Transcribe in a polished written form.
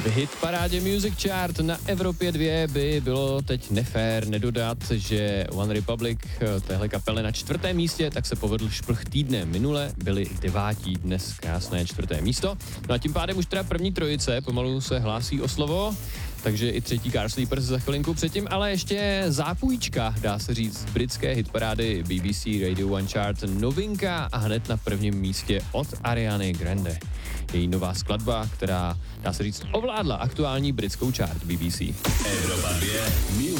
V hitparádě Music Chart na Evropě 2 by bylo teď nefér nedodat, že One Republic, téhle kapele na 4. místě, tak se povedl šplh týdne. Minule byli 9, dnes krásné 4. místo. No a tím pádem už teda první trojice pomalu se hlásí o slovo, takže i třetí Car Sleepers za chvilinku předtím, ale ještě zápůjčka, dá se říct, britské hitparády BBC Radio One Chart, novinka a hned na prvním místě od Ariany Grande. Její nová skladba, která, dá se říct, ovládla aktuální britskou chart BBC. Evropa 2 Music